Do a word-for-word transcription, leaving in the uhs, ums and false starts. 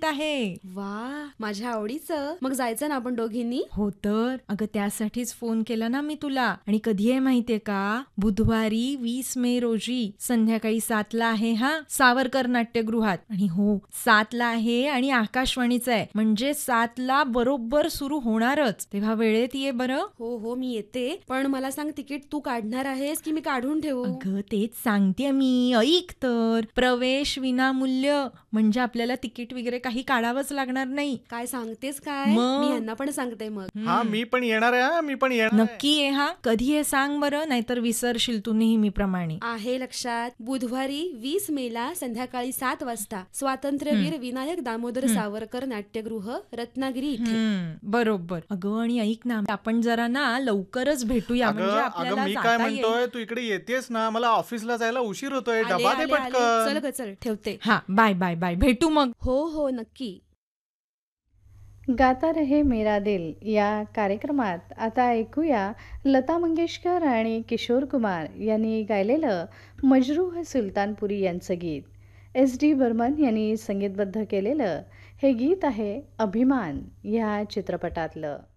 आहे. वा, माझ्या आवडीचं. मग जायचं ना आपण दोघींनी? हो तर अगं त्यासाठीच फोन केला ना मी तुला. आणि कधी आहे माहितीये का? बुधवारी वीस मे रोजी संध्याकाळी सातला आहे हा, सावरकर नाट्यगृहात. आणि हो, सातला आहे आणि आकाशवाणीचं आहे, म्हणजे सातला बरोबर सुरू होणारच. तेव्हा वेळेत ये बरं. हो हो मी येते, पण मला सांग तिकीट तू काढणार आहेस की मी काढून ठेवू? अगं तेच सांगते मी, ऐक तर. प्रवेश विनामूल्य, म्हणजे आपल्याला तिकीट वगैरे काही काढावंच लागणार नाही. काय सांगतेस काय? मग? मी ह्यांना पण सांगते मग. हा मी पण येणार आहे हा, मी पण येणार आहे. नक्की ये हा. कधी आहे सांग बरं, नाहीतर विसरशील तू नेहमीप्रमाणे. आहे लक्षात. बुधवारी वीस मेला संध्याकाळी सात वाजता स्वातंत्र्यवीर विनायक दामोदर सावरकर नाट्यगृह, रत्नागिरी इथे. हम्म, बरोबर. अगं आणि ऐक ना, आपण जरा ना लवकरच भेटूया, अगं म्हणजे अगं आपल्याला मी काय जाता येईल. म्हणतोय, तू इकडे येतेस ना, मला ऑफिसला जायला उशीर होतोय. आले, डबा दे आले, आले. पटकन. चल ग चल, ठेवते. हा, बाय बाय बाय, भेटू मग. हो हो नक्की. गाता रहे मेरा दिल या कार्यक्रमात आता ऐकूया लता मंगेशकर आणि किशोर कुमार यांनी गायलेलं मजरूह सुलतानपुरी यांचं गीत. एस डी बर्मन यांनी संगीतबद्ध केलेलं हे गीत आहे अभिमान या चित्रपटातलं.